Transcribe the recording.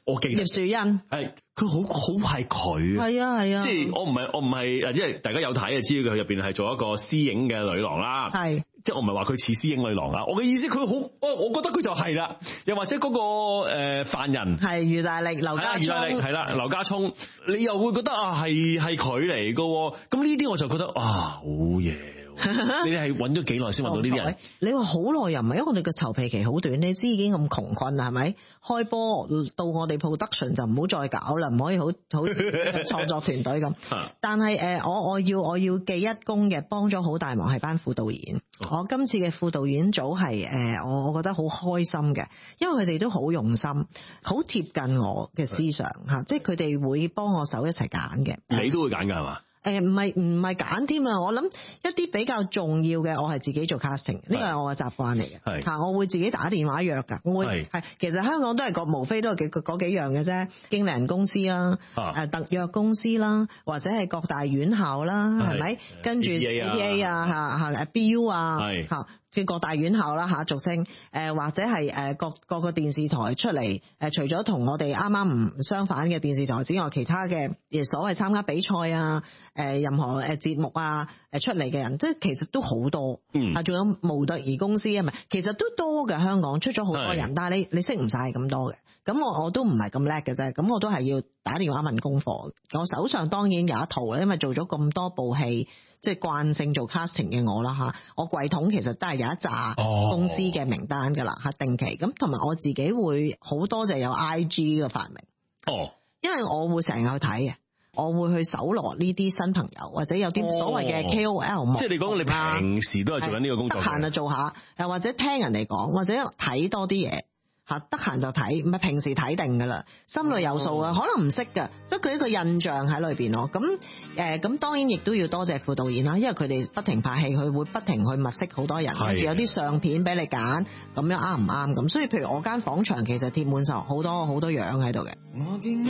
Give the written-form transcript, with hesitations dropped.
我記得葉樹欣係佢好係佢啊， 係啊， 即係我唔係，即係大家有睇就知佢入邊係做一個私影嘅女郎啦， 係。 即係我唔係話佢似私影女郎啦，我嘅意思佢好，我覺得佢就係啦，又或者嗰個犯人係余大力、劉家聰係啦，劉家聰，你又會覺得啊係佢嚟噶，咁呢啲我就覺得啊好嘢。你哋係揾咗幾耐先揾到呢啲人？ 你話好耐又唔係，因為我哋嘅籌備期好短，你知已經咁窮困啦，係咪？開波到我哋 production 就唔好再搞啦，唔可以好創作團隊咁。但係我要記一功嘅，幫咗好大忙係班副導演。我今次嘅副導演組係我覺得好開心嘅，因為佢哋都好用心，好貼近我嘅思想吓，即係佢哋會幫我手一齊揀嘅。 你都會揀㗎係嘛？ 唔係揀添啊！我諗一啲比較重要嘅，我係自己做 casting，呢個係我嘅習慣嚟嘅。嚇，我會自己打電話約㗎。我會係其實香港都係無非都係嗰幾樣嘅啫，經理人公司啦，特約公司啦，或者係各大院校啦，係咪？跟住 APA 啊，BU 啊，嚇。即各大院校啦嚇，俗稱或者係各個電視台出嚟除咗同我哋啱啱唔相反嘅電視台之外，其他嘅所謂參加比賽啊，任何節目啊出嚟嘅人，即係其實都好多，仲有模特兒公司啊，咪其實都多嘅。香港出咗好多人，但係你識唔晒咁多嘅，咁我都唔係咁叻嘅啫，咁我都係要打電話問功課。我手上當然有一套啦，因為做咗咁多部戲。即係慣性做 casting 嘅我啦嚇，我櫃桶其實都係有一紮公司嘅名單㗎啦嚇，定期咁，同埋我自己會好多謝有 IG 嘅發明因為我會成日去睇嘅，我會去搜羅呢啲新朋友或者有啲所謂嘅 KOL 即係你講你平時都係做緊呢個工作， 得閒就做下，又或者聽人哋講，或者睇多啲嘢。得閒就睇，唔係平時睇定噶啦，心裏有數啊，可能唔識噶，不過佢一個印象喺裏邊咯。咁當然亦都要多謝副導演啦，因為佢哋不停拍戲，佢會不停去物色好多人，跟住有啲相片俾你揀，咁樣啱唔啱咁。所以譬如我間房場其實貼滿晒好多樣喺度嘅。我見一